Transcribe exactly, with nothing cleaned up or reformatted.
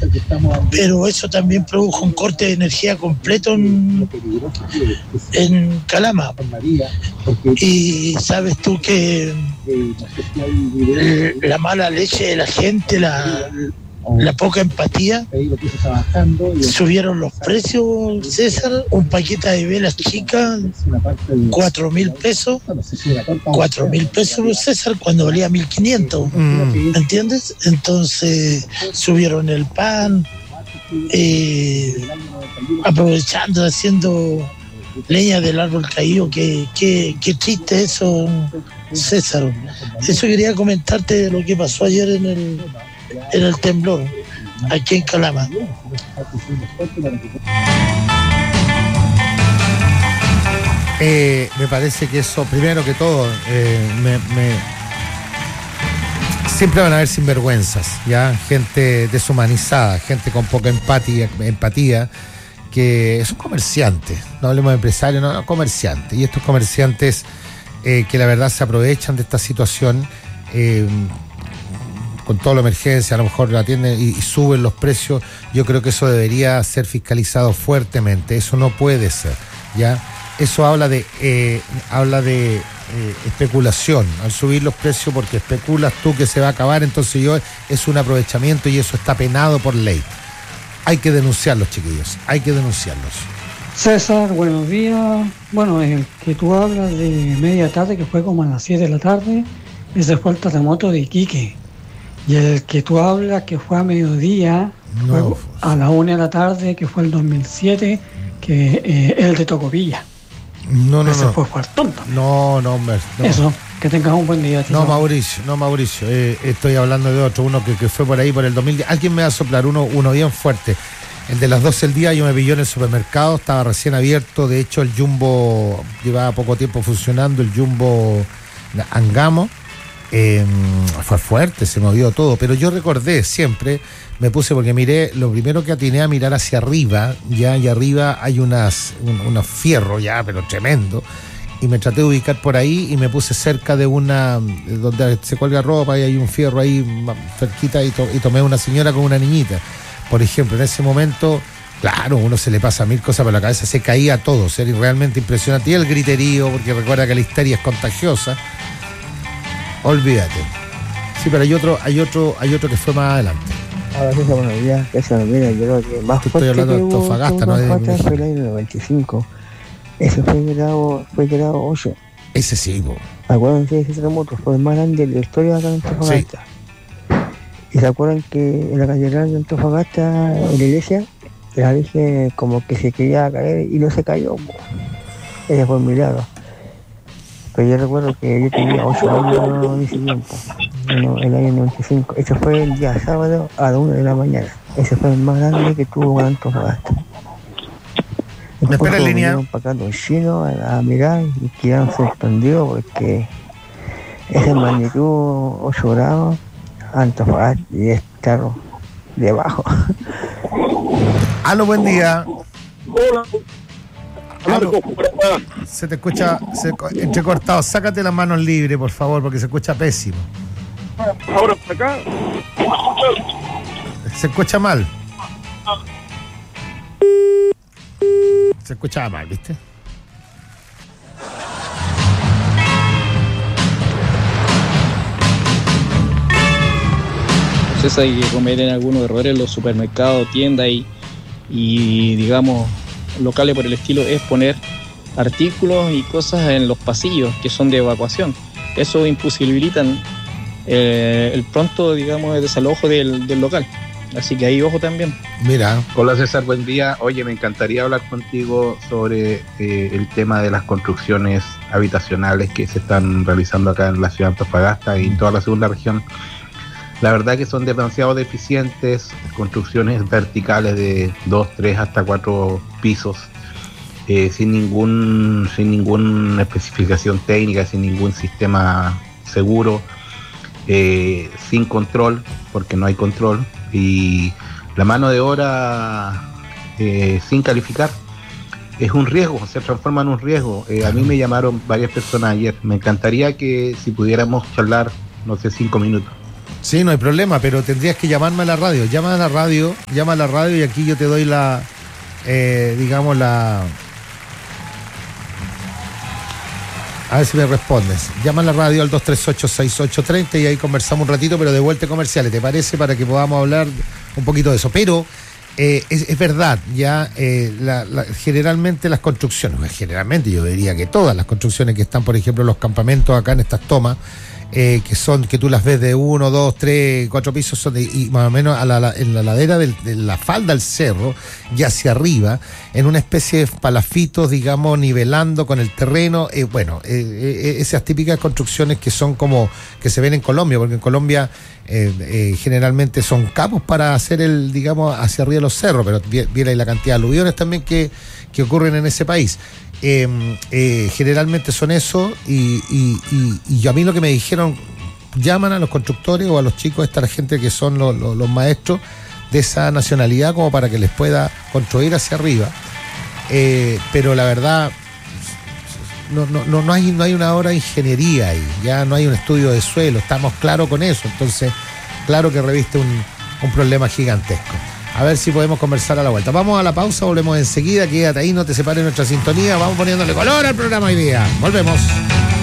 pero eso también produjo un corte de energía completo en, en Calama. Y sabes tú que la mala leche de la gente, la, la poca empatía, subieron los precios, César. Un paquete de velas chicas, cuatro mil pesos, cuatro mil pesos, César, cuando valía mil quinientos, mm. ¿entiendes? Entonces subieron el pan, eh, aprovechando, haciendo leña del árbol caído. Qué, qué, qué triste eso, César. Eso quería comentarte de lo que pasó ayer en el en el temblor aquí en Calama. Eh, me parece que eso, primero que todo, eh, me, me... siempre van a haber sinvergüenzas, ya, gente deshumanizada, gente con poca empatía, empatía que son comerciantes, no hablemos de empresarios, no, no comerciantes, y estos comerciantes eh, que la verdad se aprovechan de esta situación, eh, con toda la emergencia, a lo mejor la atienden y, y suben los precios. Yo creo que eso debería ser fiscalizado fuertemente. Eso no puede ser, ¿ya? Eso habla de eh, habla de eh, especulación. Al subir los precios porque especulas tú que se va a acabar, entonces yo es un aprovechamiento y eso está penado por ley. Hay que denunciarlos, chiquillos. Hay que denunciarlos. César, buenos días. Bueno, el que tú hablas de media tarde, que fue como a las siete de la tarde, ese fue el terremoto de Iquique. Y el que tú hablas, que fue a mediodía, no, fue a la una de la tarde, que fue el dos mil siete, que eh, el de Tocopilla. No, no, ese no. fue fuertón. No, no, hombre. No. Eso, que tengas un buen día. Tío. No, Mauricio, no, Mauricio. Eh, estoy hablando de otro, uno que, que fue por ahí, por el dos mil diez. Alguien me va a soplar, uno, uno bien fuerte. El de las doce del día, yo me pilló en el supermercado, estaba recién abierto. De hecho, el Jumbo llevaba poco tiempo funcionando, el Jumbo Angamo. Eh, fue fuerte, se movió todo, pero yo recordé siempre, me puse porque miré, lo primero que atiné a mirar hacia arriba, ya, y arriba hay unas, un, unos fierros ya, pero tremendo, y me traté de ubicar por ahí y me puse cerca de una, donde se cuelga ropa y hay un fierro ahí cerquita y, to, y tomé una señora con una niñita, por ejemplo. En ese momento, claro, uno se le pasa mil cosas por la cabeza, se caía todo, era realmente impresionante, y el griterío, porque recuerda que la histeria es contagiosa. Olvídate. Sí, pero hay otro, hay otro, hay otro que fue más adelante. Ahora sí, buenos días. Eso, mira, yo creo que más estoy hablando de Antofagasta, ¿no? De fue el año noventa y cinco. Ese fue grado, fue grado ocho. Ese sí, po. Acuérdense de ese terremoto, fue el más grande de la historia de acá en Antofagasta. Sí. Y se acuerdan que en la catedral de Antofagasta, en la iglesia, la Virgen como que se quería caer y no se cayó, po. Ese fue un milagro. Pero yo recuerdo que yo tenía ocho años en ese tiempo, en el año noventa y cinco. Ese fue el día sábado a la una de la mañana. Ese fue el más grande que tuvo en Antofagasta. ¿Me espera en línea? Para acá los chinos a, a mirar y quedaron sorprendidos porque esa magnitud ocho grados, Antofagasta y estar debajo. Aló, buen día. Hola. Aló. Se te escucha se, entrecortado. Sácate las manos libres, por favor, porque se escucha pésimo. Ahora por acá. Se escucha mal. Se escuchaba mal, ¿viste? Entonces hay que cometen algunos errores en los supermercados, tiendas y, y digamos locales por el estilo, es poner artículos y cosas en los pasillos que son de evacuación. Eso imposibilitan eh, el pronto, digamos, desalojo del, del local. Así que ahí ojo también. Mira. Hola César, buen día. Oye, me encantaría hablar contigo sobre eh, el tema de las construcciones habitacionales que se están realizando acá en la ciudad de Antofagasta y en toda la segunda región. La verdad que son demasiado deficientes, construcciones verticales de dos, tres hasta cuatro pisos, eh, sin ningún, sin ninguna especificación técnica, sin ningún sistema seguro, eh, sin control, porque no hay control, y la mano de obra eh, sin calificar. Es un riesgo, se transforma en un riesgo. Eh, a mí me llamaron varias personas ayer. Me encantaría que si pudiéramos charlar, no sé, cinco minutos. Sí, no hay problema, pero tendrías que llamarme a la radio. Llama a la radio, llama a la radio y aquí yo te doy la, eh, digamos, la... A ver si me respondes. Llama a la radio al dos tres ocho, seis ocho tres cero y ahí conversamos un ratito, pero de vuelta comerciales, ¿te parece? Para que podamos hablar un poquito de eso. Pero eh, es, es verdad, ya eh, la, la, generalmente las construcciones, generalmente yo diría que todas las construcciones que están, por ejemplo, los campamentos acá en estas tomas, Eh, que son, que tú las ves de uno, dos, tres, cuatro pisos, son de, y más o menos a la, la, en la ladera del, de la falda del cerro y hacia arriba, en una especie de palafitos, digamos, nivelando con el terreno, eh, bueno, eh, eh, esas típicas construcciones que son como, que se ven en Colombia, porque en Colombia eh, eh, generalmente son capos para hacer el, digamos, hacia arriba de los cerros, pero viene la cantidad de aluviones también que, que ocurren en ese país. Eh, eh, generalmente son eso y, y, y, y a mí lo que me dijeron, llaman a los constructores o a los chicos, esta la gente que son los, los, los maestros de esa nacionalidad como para que les pueda construir hacia arriba, eh, pero la verdad no, no, no, no, hay, no hay una obra de ingeniería ahí, ya no hay un estudio de suelo, estamos claros con eso, entonces claro que reviste un, un problema gigantesco. A ver si podemos conversar a la vuelta. Vamos a la pausa, volvemos enseguida. Quédate ahí, no te separes de nuestra sintonía. Vamos poniéndole color al programa hoy día. Volvemos.